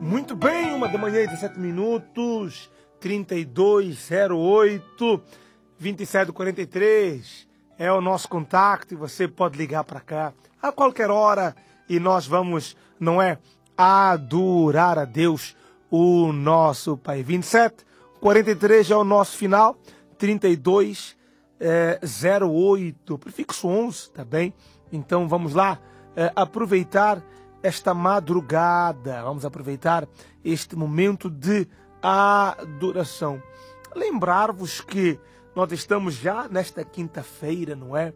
Muito bem, 1h, 17 minutos, 3208 2743 é o nosso contato e você pode ligar para cá a qualquer hora e nós vamos, não é, adorar a Deus, o nosso Pai. 2743 é o nosso final, 3208, prefixo 11, tá bem? Então vamos lá aproveitar esta madrugada, vamos aproveitar este momento de adoração. Lembrar-vos que nós estamos já nesta quinta-feira, não é?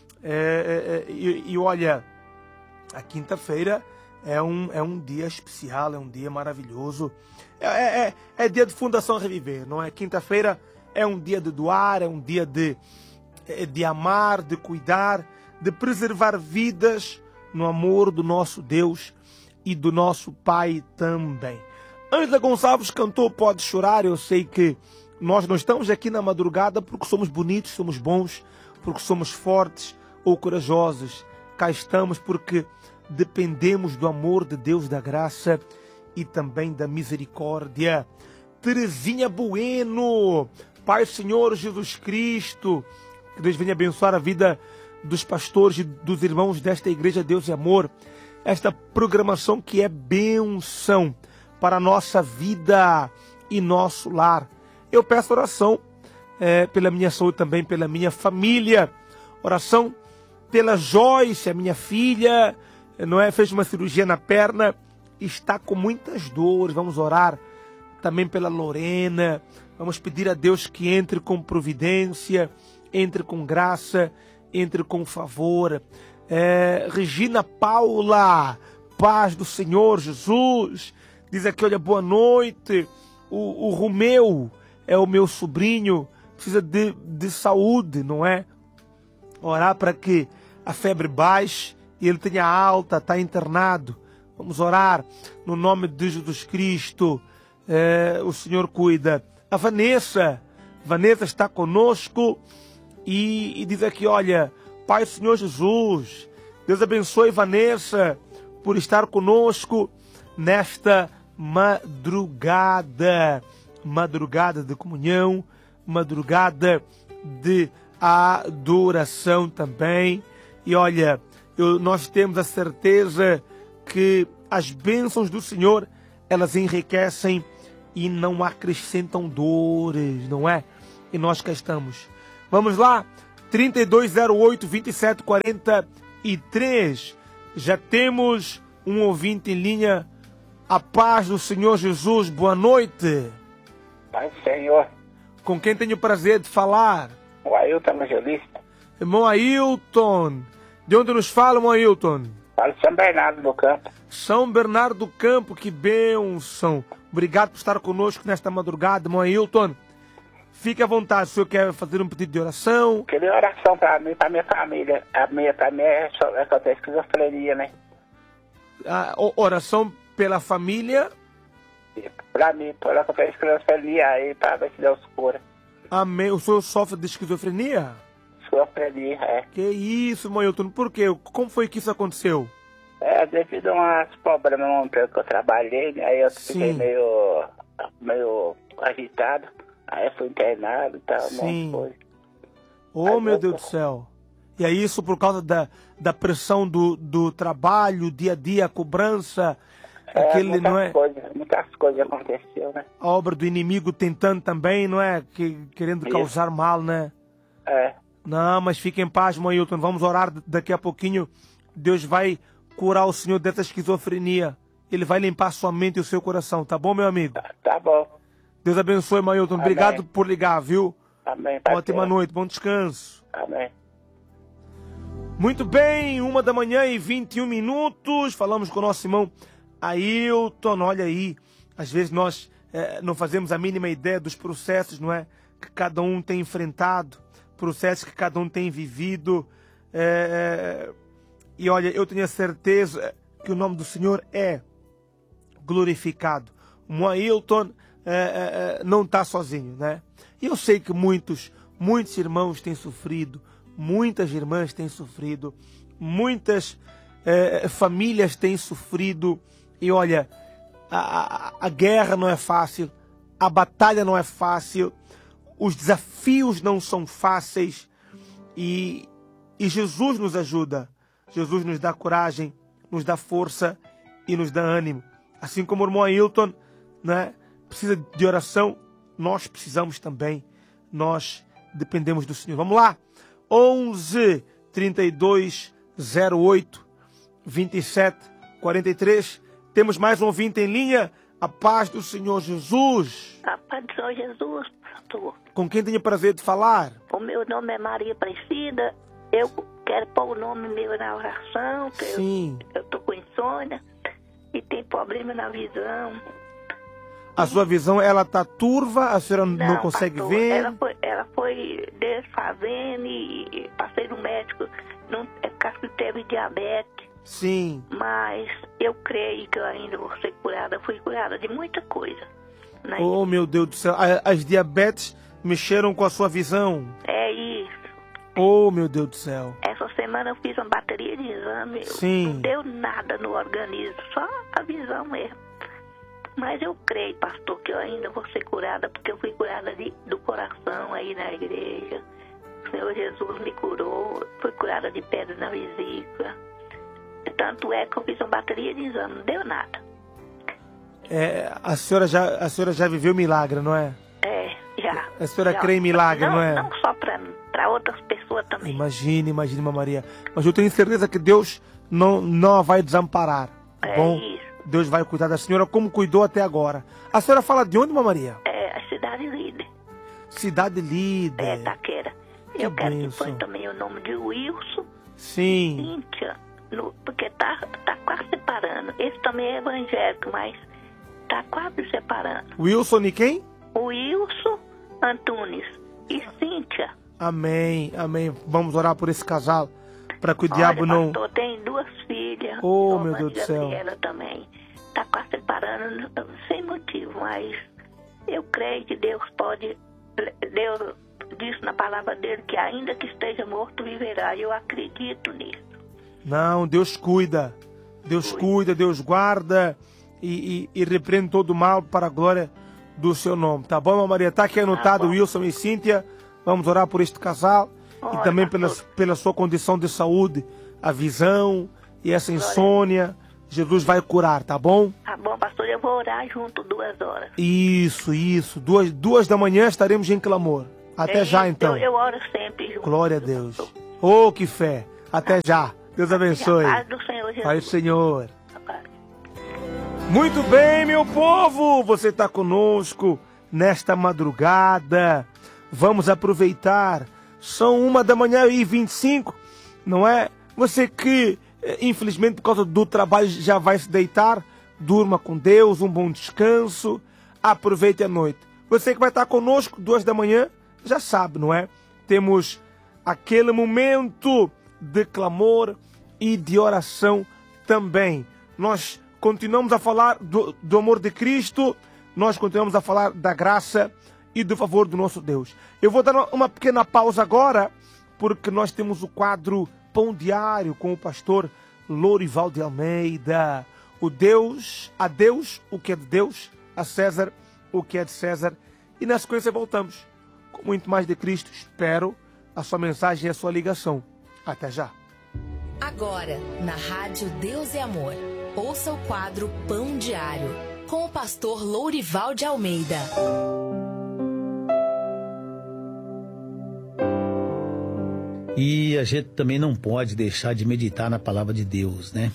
E olha, a quinta-feira é um dia especial, é um dia maravilhoso. É dia de Fundação Reviver, não é? Quinta-feira é um dia de doar, é um dia de amar, de cuidar, de preservar vidas no amor do nosso Deus e do nosso Pai também. Ângela Gonçalves cantou Pode Chorar. Eu sei que nós não estamos aqui na madrugada porque somos bonitos, somos bons, porque somos fortes ou corajosos. Cá estamos porque dependemos do amor de Deus, da graça e também da misericórdia. Terezinha Bueno, Pai Senhor Jesus Cristo, que Deus venha abençoar a vida dos pastores e dos irmãos desta Igreja Deus e Amor, esta programação que é bênção para a nossa vida e nosso lar. Eu peço oração pela minha saúde também, pela minha família, oração pela Joyce, a minha filha, não é? Fez uma cirurgia na perna, está com muitas dores, vamos orar também pela Lorena, vamos pedir a Deus que entre com providência, entre com graça, entre com favor. Regina Paula, paz do Senhor Jesus, diz aqui, olha, boa noite, o Romeu é o meu sobrinho, precisa de saúde, não é? Orar para que a febre baixe e ele tenha alta, está internado. Vamos orar no nome de Jesus Cristo, o Senhor cuida. A Vanessa está conosco e diz aqui, olha, Pai Senhor Jesus, Deus abençoe Vanessa por estar conosco nesta madrugada de comunhão, madrugada de adoração também. E olha, nós temos a certeza que as bênçãos do Senhor, elas enriquecem e não acrescentam dores, não é? E nós cá estamos. Vamos lá, 3208 2743. Já temos um ouvinte em linha. A paz do Senhor Jesus, boa noite. Paz do Senhor. Com quem tenho o prazer de falar? O Ailton Evangelista. Irmão Ailton. De onde nos fala, irmão Ailton? Falo de São Bernardo do Campo. São Bernardo do Campo, que bênção. Obrigado por estar conosco nesta madrugada, irmão Ailton. Fique à vontade, o senhor quer fazer um pedido de oração? Queria oração para mim, para minha família. Para mim é que eu tenho esquizofrenia, né? Oração pela família? Para mim, para que eu tenho esquizofrenia aí, para ver se Deus cura. Amém. O senhor sofre de esquizofrenia? Esquizofrenia, é. Que isso, irmão Ailton? Por quê? Como foi que isso aconteceu? Devido a umas problemas no emprego que eu trabalhei, né? Aí eu fiquei meio agitado. Aí eu fui internado e tal, Sim. Coisa. Oh, meu Deus do céu. E é isso por causa da pressão do trabalho, dia a dia, a cobrança, aquele, não é? Muitas coisas aconteceram, né? A obra do inimigo tentando também, não é? Querendo causar mal, né? Não, mas fique em paz, irmão Ailton. Vamos orar daqui a pouquinho. Deus vai curar o senhor dessa esquizofrenia. Ele vai limpar sua mente e o seu coração, tá bom, meu amigo? Tá bom. Deus abençoe, irmão Ailton. Obrigado por ligar, viu? Amém. Ótima noite, bom descanso. Amém. Muito bem, 1h21. Falamos com o nosso irmão Ailton. Olha aí, às vezes nós não fazemos a mínima ideia dos processos, não é? Que cada um tem enfrentado, processos que cada um tem vivido. E olha, eu tenho a certeza que o nome do Senhor é glorificado. O Ailton não está sozinho, né? E eu sei que muitos irmãos têm sofrido, muitas irmãs têm sofrido, muitas famílias têm sofrido. E olha, a guerra não é fácil, a batalha não é fácil, os desafios não são fáceis e Jesus nos ajuda. Jesus nos dá coragem, nos dá força e nos dá ânimo. Assim como o irmão Ailton, né, precisa de oração, nós precisamos também. Nós dependemos do Senhor. Vamos lá. 11 32 08 27 43. Temos mais um ouvinte em linha. A paz do Senhor Jesus. A paz do Senhor Jesus, pastor. Com quem tenho o prazer de falar? O meu nome é Maria Aparecida. Eu quero pôr o nome meu na oração, que Sim. eu tô com insônia e tem problema na visão. A sua visão, ela tá turva? A senhora não consegue pastor, ver? Ela foi desfazendo e passei no médico. Não, é porque que teve diabetes. Sim. Mas eu creio que eu ainda vou ser curada. Fui curada de muita coisa. Né? Oh, meu Deus do céu. As diabetes mexeram com a sua visão? É isso. Oh, meu Deus do céu. Essa semana eu fiz uma bateria de exame. Sim. Não deu nada no organismo, só a visão mesmo. Mas eu creio, pastor, que eu ainda vou ser curada, porque eu fui curada do coração aí na igreja. O Senhor Jesus me curou, fui curada de pedra na vesícula. Tanto é que eu fiz uma bateria de exame, não deu nada. A senhora já viveu milagre, não é? É, já. A senhora já. crê em milagre, não é? Não só para mim, para outras pessoas também. Imagine, Irmã Maria. Mas eu tenho certeza que Deus não a vai desamparar. Tá bom? Isso. Deus vai cuidar da senhora como cuidou até agora. A senhora fala de onde, Irmã Maria? É, a cidade líder. Cidade líder. É, Taquera. Eu quero que bênção. põe também o nome de Wilson. Sim. Cíntia, porque tá quase separando. Esse também é evangélico, mas tá quase separando. Wilson e quem? O Wilson Antunes e Cíntia. Amém, amém. Vamos orar por esse casal, para que o Olha, diabo não... pastor, tem 2 filhas. Oh, Romana meu Deus do e céu. Gabriela também. Tá quase separando sem motivo, mas eu creio que Deus pode... Deus disse na palavra dele que ainda que esteja morto, viverá. E eu acredito nisso. Não, Deus cuida. Deus cuida, Deus guarda e repreende todo o mal para a glória do seu nome. Tá bom, Irmã Maria? Tá aqui anotado, Wilson e Cíntia. Vamos orar por este casal. Olha, e também pastor, pela sua condição de saúde, a visão e essa insônia. Jesus vai curar, tá bom? Tá bom, pastor, eu vou orar junto 2 horas. Isso. 2 da manhã estaremos em clamor. Até já, então. Eu oro sempre junto. Glória a Deus. Oh, que fé. Até já. Deus abençoe. A paz do Senhor Jesus. Pai do Senhor. A paz. Muito bem, meu povo. Você está conosco nesta madrugada. Vamos aproveitar. São 1h25, não é? Você que, infelizmente, por causa do trabalho, já vai se deitar. Durma com Deus, um bom descanso. Aproveite a noite. Você que vai estar conosco 2 da manhã, já sabe, não é? Temos aquele momento de clamor e de oração também. Nós continuamos a falar do amor de Cristo, nós continuamos a falar da graça e do favor do nosso Deus. Eu vou dar uma pequena pausa agora, porque nós temos o quadro Pão Diário com o pastor Lourival de Almeida. A Deus o que é de Deus, a César o que é de César. E na sequência voltamos com muito mais de Cristo. Espero a sua mensagem e a sua ligação. Até já. Agora, na Rádio Deus é Amor, ouça o quadro Pão Diário, com o pastor Lourival de Almeida. E a gente também não pode deixar de meditar na palavra de Deus, né?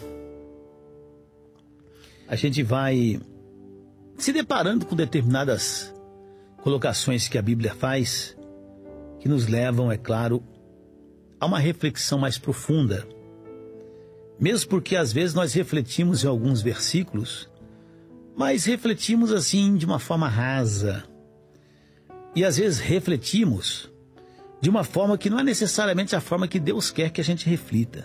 A gente vai se deparando com determinadas colocações que a Bíblia faz, que nos levam, é claro, a uma reflexão mais profunda. Mesmo porque às vezes nós refletimos em alguns versículos, mas refletimos assim de uma forma rasa. E às vezes refletimos de uma forma que não é necessariamente a forma que Deus quer que a gente reflita.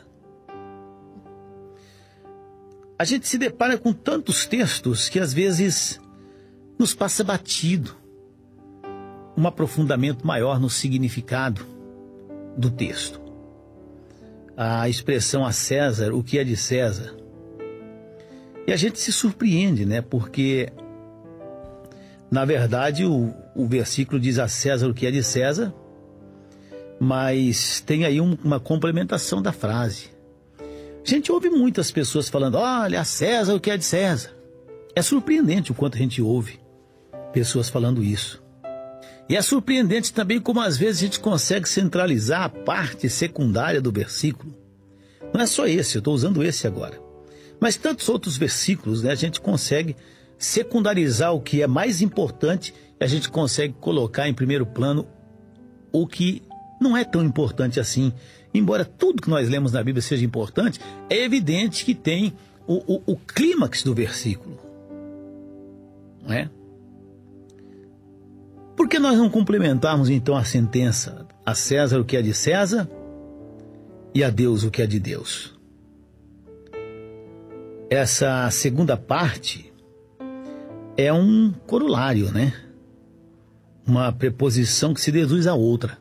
A gente se depara com tantos textos que às vezes nos passa batido um aprofundamento maior no significado do texto. A expressão a César, o que é de César. E a gente se surpreende, né? Porque, na verdade, o versículo diz a César o que é de César, mas tem aí uma complementação da frase. A gente ouve muitas pessoas falando, olha, a César o que é de César. É surpreendente o quanto a gente ouve pessoas falando isso. E é surpreendente também como às vezes a gente consegue centralizar a parte secundária do versículo. Não é só esse, eu estou usando esse agora. Mas tantos outros versículos, né, a gente consegue secundarizar o que é mais importante e a gente consegue colocar em primeiro plano o que não é tão importante assim. Embora tudo que nós lemos na Bíblia seja importante, é evidente que tem o clímax do versículo. Não é? Por que nós não complementarmos então a sentença? A César o que é de César e a Deus o que é de Deus. Essa segunda parte é um corolário, né? Uma preposição que se deduz à outra.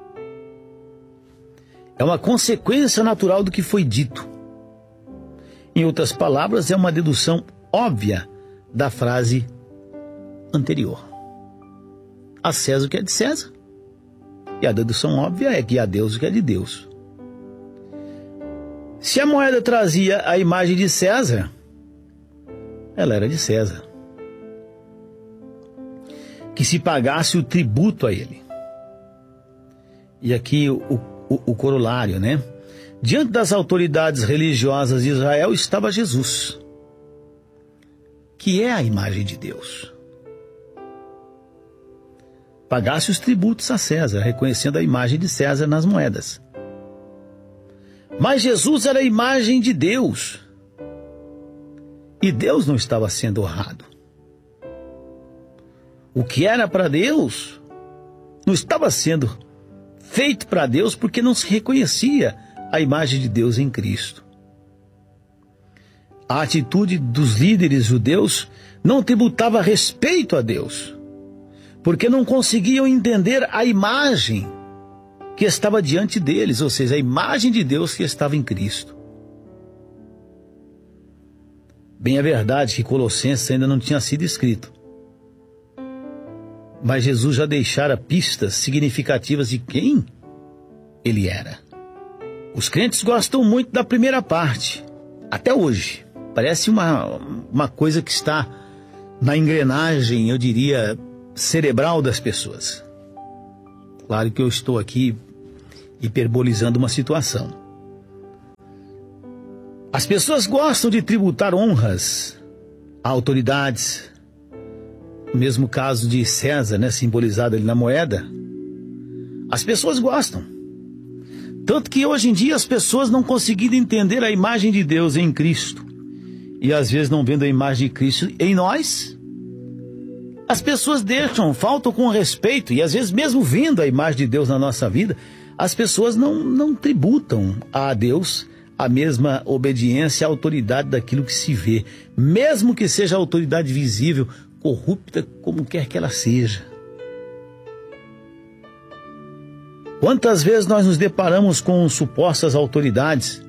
É uma consequência natural do que foi dito. Em outras palavras, é uma dedução óbvia da frase anterior. A César o que é de César. E a dedução óbvia é que a Deus o que é de Deus. Se a moeda trazia a imagem de César, ela era de César. Que se pagasse o tributo a ele. E aqui o corolário, né? Diante das autoridades religiosas de Israel estava Jesus, que é a imagem de Deus. Pagasse os tributos a César, reconhecendo a imagem de César nas moedas. Mas Jesus era a imagem de Deus. E Deus não estava sendo honrado. O que era para Deus não estava sendo feito para Deus porque não se reconhecia a imagem de Deus em Cristo. A atitude dos líderes judeus não tributava respeito a Deus, porque não conseguiam entender a imagem que estava diante deles, ou seja, a imagem de Deus que estava em Cristo. Bem é verdade que Colossenses ainda não tinha sido escrito, mas Jesus já deixara pistas significativas de quem ele era. Os crentes gostam muito da primeira parte, até hoje. Parece uma coisa que está na engrenagem, eu diria, cerebral das pessoas. Claro que eu estou aqui hiperbolizando uma situação. As pessoas gostam de tributar honras a autoridades. No mesmo caso de César, né, simbolizado ali na moeda. As pessoas gostam. Tanto que hoje em dia as pessoas não conseguindo entender a imagem de Deus em Cristo. E às vezes não vendo a imagem de Cristo em nós. As pessoas faltam com respeito. E às vezes mesmo vendo a imagem de Deus na nossa vida, as pessoas não tributam a Deus a mesma obediência à autoridade daquilo que se vê. Mesmo que seja a autoridade visível, corrupta como quer que ela seja. Quantas vezes nós nos deparamos com supostas autoridades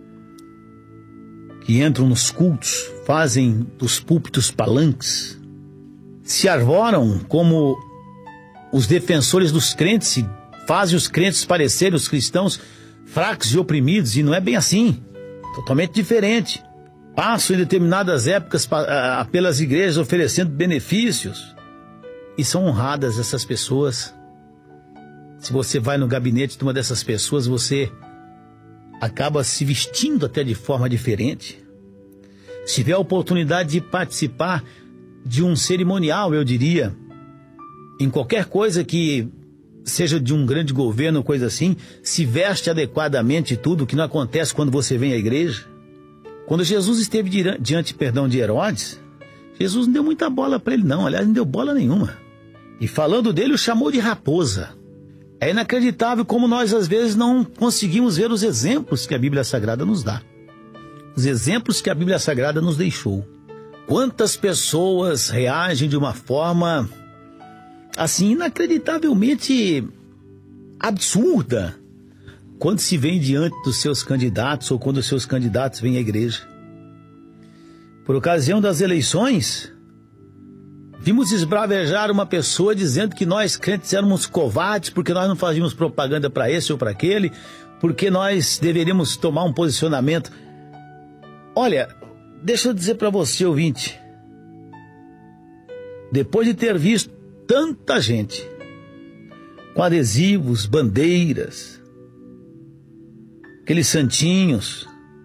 que entram nos cultos, fazem dos púlpitos palanques, se arvoram como os defensores dos crentes e fazem os crentes parecerem os cristãos fracos e oprimidos, e não é bem assim, totalmente diferente. Passam em determinadas épocas pelas igrejas oferecendo benefícios e são honradas essas pessoas. Se você vai no gabinete de uma dessas pessoas, você acaba se vestindo até de forma diferente. Se tiver a oportunidade de participar de um cerimonial, eu diria, em qualquer coisa que seja de um grande governo, coisa assim, se veste adequadamente tudo, o que não acontece quando você vem à igreja. Quando Jesus esteve diante de Herodes, Jesus não deu muita bola para ele não, aliás, não deu bola nenhuma. E falando dele, o chamou de raposa. É inacreditável como nós às vezes não conseguimos ver os exemplos que a Bíblia Sagrada nos dá. Os exemplos que a Bíblia Sagrada nos deixou. Quantas pessoas reagem de uma forma assim inacreditavelmente absurda quando se vem diante dos seus candidatos ou quando os seus candidatos vêm à igreja. Por ocasião das eleições, vimos esbravejar uma pessoa dizendo que nós crentes éramos covardes porque nós não fazíamos propaganda para esse ou para aquele, porque nós deveríamos tomar um posicionamento. Olha, deixa eu dizer para você, ouvinte, depois de ter visto tanta gente com adesivos, bandeiras, aqueles santinhos,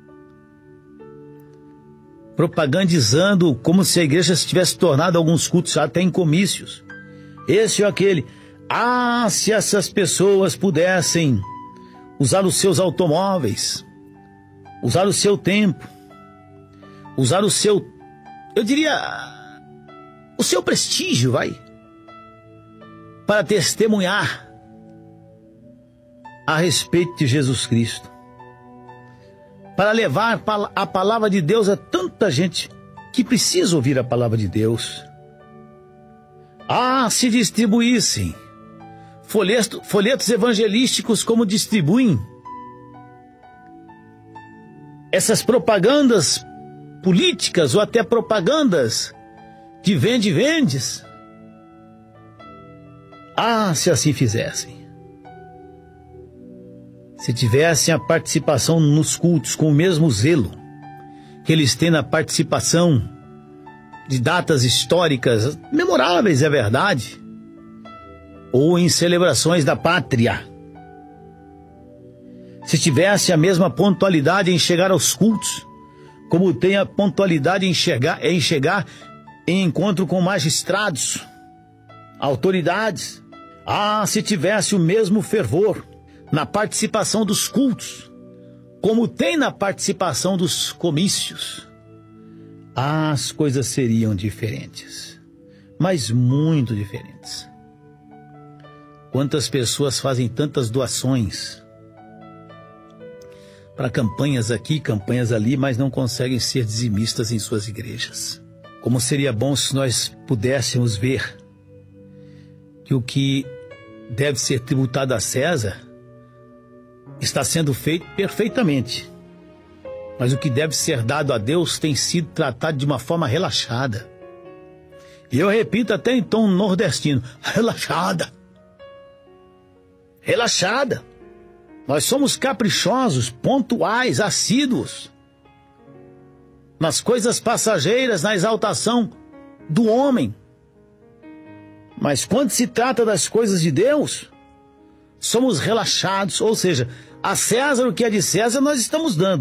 propagandizando como se a igreja se tivesse tornado alguns cultos até em comícios, esse ou aquele. Ah, se essas pessoas pudessem usar os seus automóveis, usar o seu tempo, usar o seu, eu diria, o seu prestígio, para testemunhar a respeito de Jesus Cristo, para levar a palavra de Deus a tanta gente que precisa ouvir a palavra de Deus. Ah, se distribuíssem folhetos evangelísticos como distribuem essas propagandas políticas ou até propagandas de vende-vendes. Ah, se assim fizessem. Se tivessem a participação nos cultos com o mesmo zelo que eles têm na participação de datas históricas memoráveis, é verdade, ou em celebrações da pátria. Se tivesse a mesma pontualidade em chegar aos cultos, como tem a pontualidade em chegar em encontro com magistrados, autoridades. Ah, se tivesse o mesmo fervor na participação dos cultos, como tem na participação dos comícios, as coisas seriam diferentes, mas muito diferentes. Quantas pessoas fazem tantas doações para campanhas aqui, campanhas ali, mas não conseguem ser dizimistas em suas igrejas. Como seria bom se nós pudéssemos ver que o que deve ser tributado a César está sendo feito perfeitamente, mas o que deve ser dado a Deus tem sido tratado de uma forma relaxada. E eu repito até em tom nordestino, relaxada. Relaxada. Nós somos caprichosos, pontuais, assíduos nas coisas passageiras, na exaltação do homem. Mas quando se trata das coisas de Deus, somos relaxados, ou seja, a César o que é de César nós estamos dando.